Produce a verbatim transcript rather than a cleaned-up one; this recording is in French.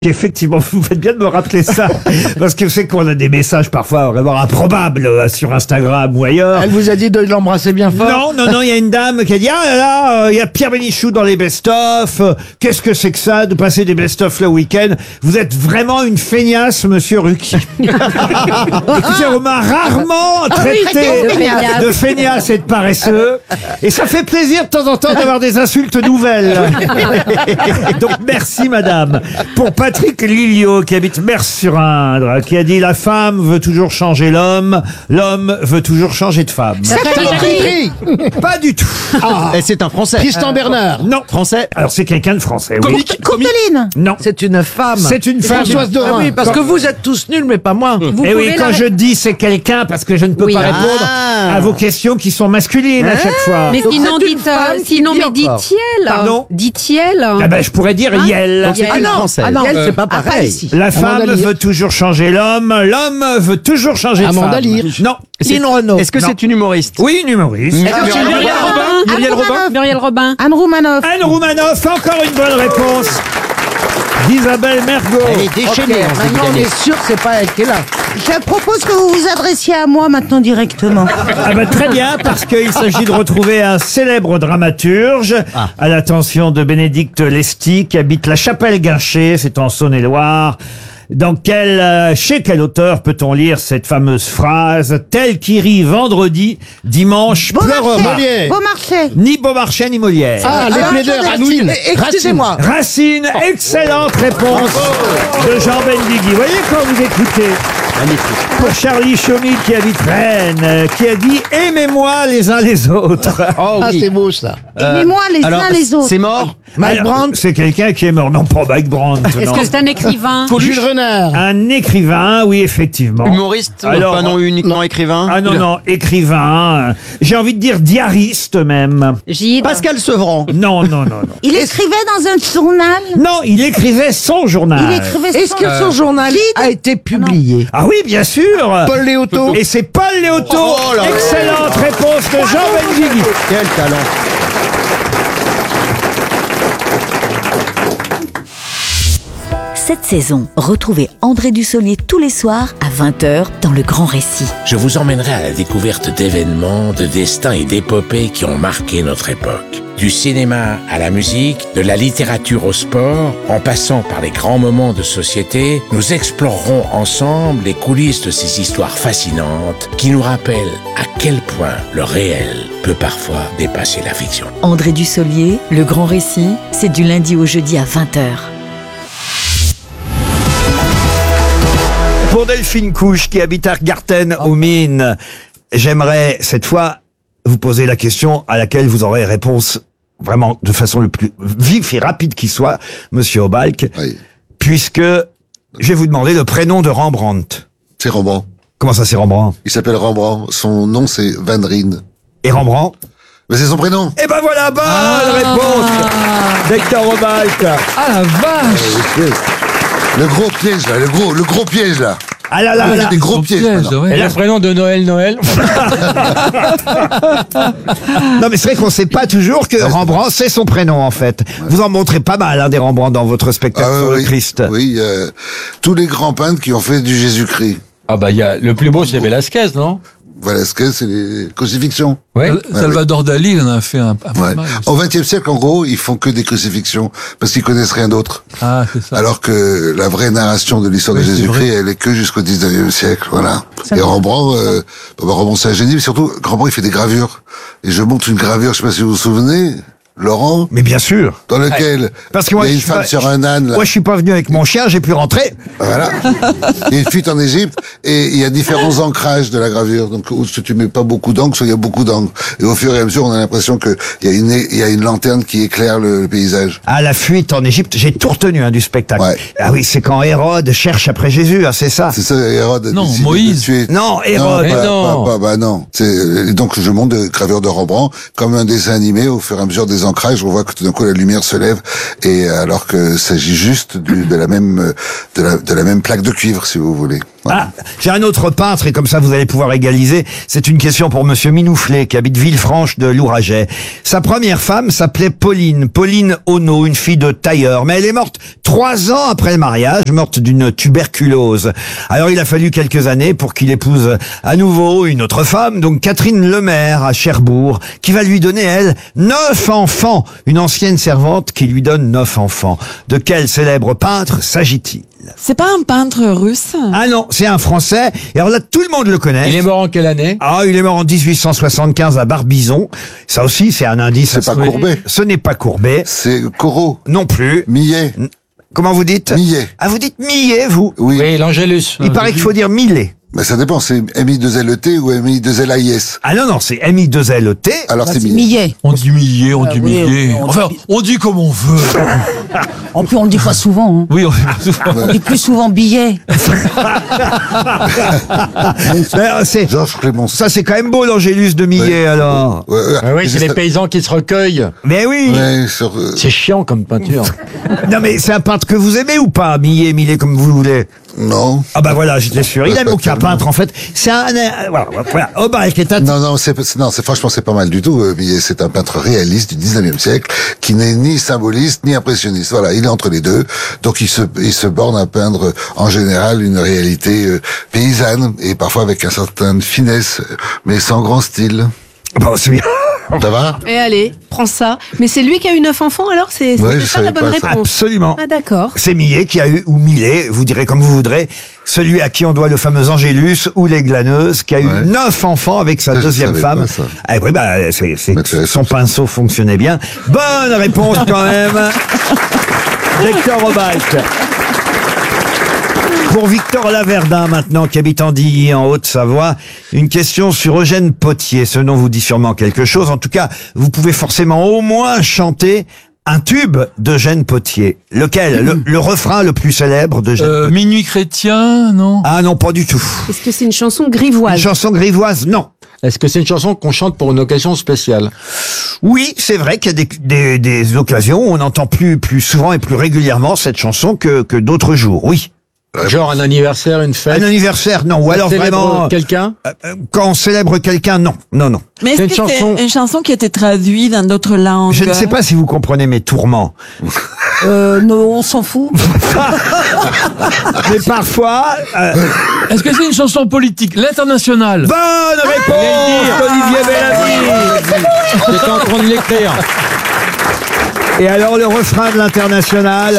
Effectivement, vous faites bien de me rappeler ça, parce que c'est qu'on a des messages parfois vraiment improbables euh, sur Instagram ou ailleurs. Elle vous a dit de l'embrasser bien fort? Non, non, non, il y a une dame qui a dit « Ah là là, euh, il y a Pierre Bénichou dans les best-of, euh, qu'est-ce que c'est que ça, de passer des best-of le week-end? Vous êtes vraiment une feignasse, monsieur Ruquier. » Écoutez, on m'a rarement traité de feignasse. de feignasse et de paresseux, et ça fait plaisir de temps en temps d'avoir des insultes nouvelles. Donc merci madame. Pour Patrick Lilliot, qui habite Mers-sur-Indre, qui a dit « La femme veut toujours changer l'homme, l'homme veut toujours changer de femme. » Pas du tout. Ah. Et c'est un Français. Tristan Bernard. Non. Français. Alors c'est quelqu'un de français, oui. Comique. Comique. Non. C'est une femme. C'est une femme. Françoise Ah Dorin. oui, parce que vous êtes tous nuls, mais pas moi. Vous Et oui, pouvez quand la- je dis c'est quelqu'un, parce que je ne peux Oui. pas répondre Ah. à vos questions qui sont masculines à chaque fois. Mais Donc sinon, c'est une dites, euh, femme qui sinon, dit mais encore. dit-il. Pardon Dit-il. Ah ben, je pourrais dire Hein Yel. Donc, c'est Ah une non, Française. ah non, Elle, euh, c'est pas ah, pas pareil. ici. La Amanda femme Lear. veut toujours changer l'homme, l'homme veut toujours changer de Amanda femme. Lear. Non. Lynn Renaud. Est-ce que Non. c'est une humoriste? Oui, une humoriste. Mmh. Muriel Muriel Robin. Muriel Robin. Muriel Robin. Anne Roumanoff. Anne Roumanoff, encore une bonne réponse d'Isabelle Mergo. Elle est déchaînée. Ok, maintenant on est sûr que c'est pas elle qui est là. Je propose que vous vous adressiez à moi maintenant directement. Ah bah très bien, parce qu'il s'agit de retrouver un célèbre dramaturge à l'attention de Bénédicte Lesty, qui habite la Chapelle-Guinché, c'est en Saône-et-Loire. Dans quel, euh, chez quel auteur peut-on lire cette fameuse phrase « Tel qui rit vendredi, dimanche pleurera ». Molière. Beaumarchais. Ni Beaumarchais ni Molière. Ah, les plaideurs, Racine. Excusez-moi. Racine, excellente réponse de Jean Benguigui. Vous voyez quand vous écoutez. Pour Charlie Chaumy qui habite Rennes, euh, qui a dit « Aimez-moi les uns les autres Oh Ah, oui. c'est beau ça. Aimez-moi les Alors, uns les autres. c'est mort. ». Mike Alors, Brandt. c'est quelqu'un qui est mort. Non, pas Mike Brandt. Est-ce non. que c'est un écrivain? Jules Renard. Un écrivain, oui, effectivement. Humoriste. Alors, pas non uniquement écrivain. Ah non, non, écrivain. J'ai envie de dire diariste même. Gide. Pascal Sevran. Non, non, non, non. Il écrivait dans un journal. Non, il écrivait son journal. Il écrivait Est-ce son- que son journal a été publié? Ah oui, bien sûr. Paul Léoto. Et c'est Paul Léoto. Oh là là. Excellente réponse de Jean Benguigui. Quel talent. Cette saison, retrouvez André Dussolier tous les soirs à vingt heures dans Le Grand Récit. Je vous emmènerai à la découverte d'événements, de destins et d'épopées qui ont marqué notre époque. Du cinéma à la musique, de la littérature au sport, en passant par les grands moments de société, nous explorerons ensemble les coulisses de ces histoires fascinantes qui nous rappellent à quel point le réel peut parfois dépasser la fiction. André Dussolier, Le Grand Récit, c'est du lundi au jeudi à vingt heures. Pour Delphine Couche qui habite Argarten aux Mines, j'aimerais cette fois vous poser la question à laquelle vous aurez réponse vraiment de façon le plus vif et rapide qui soit, monsieur Obalk, Oui, puisque je vais vous demander le prénom de Rembrandt. c'est Rembrandt. Comment ça c'est Rembrandt? Il s'appelle Rembrandt. Son nom, c'est Van Rijn. Et Rembrandt? Mais c'est son prénom. Eh ben voilà, bonne réponse d'Hector Obalk. Ah la vache. Le gros piège, là. Le gros, le gros piège, là. Ah là là Il y là. a des gros pièges, maintenant. Et le prénom de Noël Noël. Non mais c'est vrai qu'on sait pas toujours que Rembrandt c'est son prénom en fait. Vous en montrez pas mal hein, des Rembrandt dans votre spectacle Ah, sur oui, le Christ. Oui, euh, tous les grands peintres qui ont fait du Jésus-Christ. Ah bah il y a le plus beau c'est Velasquez, non? Velasquez, c'est les crucifixions. Ouais. Salvador Dali, il en a fait un, un Ouais. pas mal. Au vingtième siècle, en gros, ils font que des crucifixions parce qu'ils connaissent rien d'autre. Ah, c'est ça. Alors que la vraie narration de l'histoire Oui, de c'est Jésus-Christ, vrai. elle est que jusqu'au dix-neuvième siècle, voilà. Et Rembrandt, euh, bah, Rembrandt c'est un génie, mais surtout, Rembrandt il fait des gravures. Et je montre une gravure, je sais pas si vous vous souvenez, Laurent, Mais bien sûr. dans lequel Parce que moi, il y a je une suis femme pas- sur un âne, là. Moi je suis pas venu avec mon chien, j'ai pu rentrer. Voilà. Il y a une fuite en Égypte et il y a différents ancrages de la gravure. Donc, soit tu mets pas beaucoup d'encre, soit il y a beaucoup d'encre. Et au fur et à mesure, on a l'impression que il y a une, il y a une lanterne qui éclaire le, le paysage. À la fuite en Égypte, j'ai tout retenu hein, du spectacle. Ouais. Ah oui, c'est quand Hérode cherche après Jésus, hein, c'est ça. C'est ça, Hérode. a Non, décidé Moïse. de tuer- Non, Hérode. Non, Mais pas- non. pas- pas- bah non. C'est, et donc, je montre des gravures de Rembrandt comme un dessin animé. Au fur et à mesure des ancrages, on voit que tout d'un coup, la lumière se lève. Et alors que s'agit juste du, de la même de la, de la même plaque de cuivre, si vous voulez. Voilà. Ah, j'ai un autre peintre et comme ça vous allez pouvoir égaliser. C'est une question pour Monsieur Minouflet qui habite Villefranche de Louraget. Sa première femme s'appelait Pauline, Pauline Ono, une fille de tailleur, mais elle est morte trois ans après le mariage, morte d'une tuberculose. Alors il a fallu quelques années pour qu'il épouse à nouveau une autre femme, donc Catherine Lemaire à Cherbourg, qui va lui donner elle neuf enfants, une ancienne servante qui lui donne neuf enfants. De quel célèbre peintre s'agit-il? C'est pas un peintre russe? Ah non, c'est un Français. Et alors là, tout le monde le connaît. Il est mort en quelle année? Ah, il est mort en dix-huit cent soixante-quinze à Barbizon. Ça aussi, c'est un indice. C'est pas Courbet. Ce n'est pas Courbet. C'est Corot. Non plus. Millet. Comment vous dites? Millet. Ah, vous dites Millet, vous? Oui. Oui, l'Angélus. Il paraît qu'il faut dire Millet. Mais ça dépend, c'est M I deux L E T ou M I deux L A I S. Ah non, non, c'est M I deux L E T. Alors c'est Millet. Millet. On dit millier, on dit oui, millier. on- on Enfin, dit- on dit comme on veut. En plus, on le dit pas souvent. Hein. Oui, on... On dit plus souvent billet. Mais, euh, c'est- Georges Clémenceau. ça, c'est quand même beau, l'Angélus de Millet, Ouais. alors. Ouais, ouais. Ah oui, c'est Mais les ça- paysans qui se recueillent. Mais oui. Ouais, sur, euh, C'est chiant comme peinture. Non, mais c'est un peintre que vous aimez ou pas? Millet, Millet, comme vous voulez. non. Ah bah voilà, j'étais sûr. Il Ouais, aime pas aucun tellement. peintre, en fait. C'est un... euh, voilà, voilà. Obal qui est un... Non, non, c'est, c'est- non, c'est, franchement, c'est pas mal du tout. euh, Millet, c'est un peintre réaliste du dix-neuvième siècle, qui n'est ni symboliste, ni impressionniste. Voilà, il est entre les deux. Donc, il se, il se borne à peindre, en général, une réalité euh, paysanne, et parfois avec un certain finesse, mais sans grand style. Bon, c'est bien. Ça va? Et allez, prends ça. Mais c'est lui qui a eu neuf enfants alors? C'est c'est Ouais, je ça la savais bonne pas ça. réponse. Absolument. Ah d'accord. C'est Millet qui a eu, ou Millet, vous direz comme vous voudrez, celui à qui on doit le fameux Angélus ou les glaneuses, qui a eu Ouais. neuf enfants avec sa Ça, je deuxième savais femme. pas, ça. Ah oui, bah, c'est, c'est, Intéressant, son ça. pinceau fonctionnait bien. Bonne réponse quand même. Victor Robalc. Pour Victor Laverdin, maintenant, qui habite Andilly, en Haute-Savoie, une question sur Eugène Potier. Ce nom vous dit sûrement quelque chose. En tout cas, vous pouvez forcément au moins chanter un tube d'Eugène Potier. Lequel? le, le refrain le plus célèbre d'Eugène Euh, Potier. minuit chrétien, non? Ah non, pas du tout. Est-ce que c'est une chanson Une grivoise? chanson grivoise? Non. Est-ce que c'est une chanson qu'on chante pour une occasion spéciale? Oui, c'est vrai qu'il y a des, des, des occasions où on entend plus, plus souvent et plus régulièrement cette chanson que, que d'autres jours. Oui. Genre un anniversaire, une fête? Un anniversaire, non. Ou Ça alors célèbre vraiment... quelqu'un? euh, euh, Quand on célèbre quelqu'un, non. Non, non. Mais C'est est-ce une que chanson- c'est une chanson qui a été traduite dans d'autres langues? Je ne sais pas si vous comprenez mes tourments. Euh, non, on s'en fout. Mais parfois... euh, Est-ce que c'est une chanson politique? L'Internationale. bonne réponse d'Olivier Bellamy. J'étais en train de l'écrire. Et alors le refrain de l'Internationale?